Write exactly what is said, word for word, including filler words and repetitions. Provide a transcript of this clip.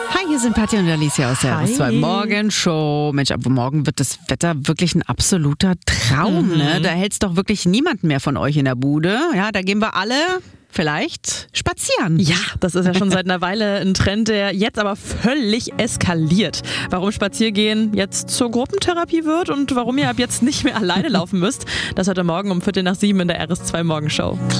Hi, hier sind Patti und Alicia aus der R S zwei Morgenshow. Mensch, aber morgen wird das Wetter wirklich ein absoluter Traum, mhm. ne? Da hält's doch wirklich niemanden mehr von euch in der Bude. Ja, da gehen wir alle vielleicht spazieren. Ja, das ist ja schon seit einer Weile ein Trend, der jetzt aber völlig eskaliert. Warum Spaziergehen jetzt zur Gruppentherapie wird und warum ihr ab jetzt nicht mehr alleine laufen müsst, das hört ihr morgen um Viertel nach sieben in der R S zwei Morgenshow.